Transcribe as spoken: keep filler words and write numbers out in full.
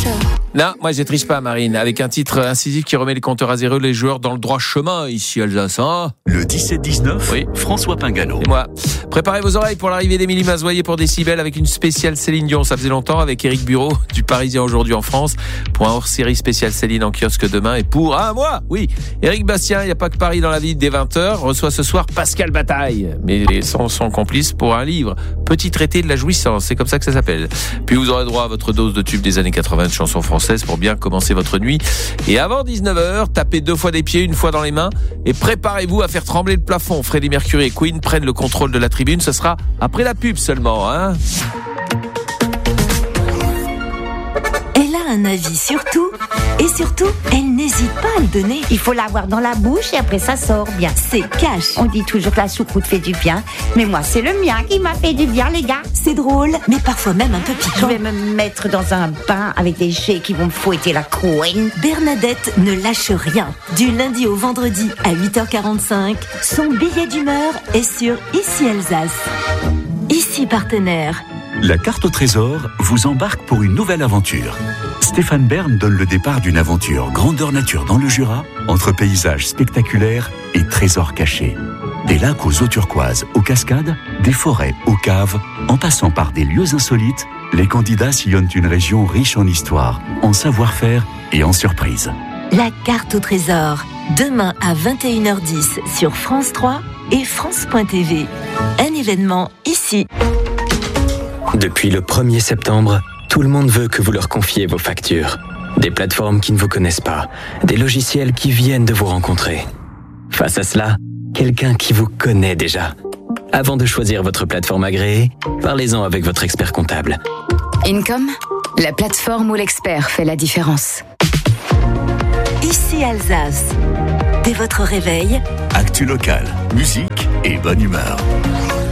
Non, moi je triche pas, Marine. Avec un titre incisif qui remet les compteurs à zéro, les joueurs dans le droit chemin ici Alsace. Hein le dix-sept dix-neuf, oui. François Pingano. C'est moi. Préparez vos oreilles pour l'arrivée d'Émilie Mazoyer pour Décibel avec une spéciale Céline Dion. Ça faisait longtemps avec Éric Bureau du Parisien aujourd'hui en France pour un hors-série spécial Céline en kiosque demain. Et pour un mois, oui, Éric Bastien, il n'y a pas que Paris dans la vie, dès vingt heures, reçoit ce soir Pascal Bataille. Mais son, son complice pour un livre, Petit traité de la jouissance, c'est comme ça que ça s'appelle. Puis vous aurez droit à votre dose de tubes des années quatre-vingts de chansons françaises pour bien commencer votre nuit. Et avant dix-neuf heures, tapez deux fois des pieds, une fois dans les mains et préparez-vous à faire trembler le plafond. Freddie Mercury et Queen prennent le contrôle de la tribune. Ce sera après la pub seulement, hein. Elle a un avis sur tout et surtout, elle n'hésite pas à le donner. Il faut l'avoir dans la bouche et après ça sort bien. C'est cash. On dit toujours que la choucroute fait du bien, mais moi c'est le mien qui m'a fait du bien, les gars. C'est drôle, mais parfois même un peu piquant. Je vais me mettre dans un bain avec des jets qui vont me fouetter la couenne. Bernadette ne lâche rien. Du lundi au vendredi à huit heures quarante-cinq, son billet d'humeur est sur Ici Alsace. Ici partenaire. La carte au trésor vous embarque pour une nouvelle aventure. Stéphane Bern donne le départ d'une aventure grandeur nature dans le Jura, entre paysages spectaculaires et trésors cachés. Des lacs aux eaux turquoises, aux cascades, des forêts, aux caves, en passant par des lieux insolites, les candidats sillonnent une région riche en histoire, en savoir-faire et en surprises. La carte au trésor, demain à vingt et une heures dix sur France trois et France point T V. Un événement ici. Depuis le premier septembre, tout le monde veut que vous leur confiez vos factures. Des plateformes qui ne vous connaissent pas, des logiciels qui viennent de vous rencontrer. Face à cela, quelqu'un qui vous connaît déjà. Avant de choisir votre plateforme agréée, parlez-en avec votre expert comptable. Income, la plateforme où l'expert fait la différence. Ici Alsace. Dès votre réveil, actu local, musique et bonne humeur.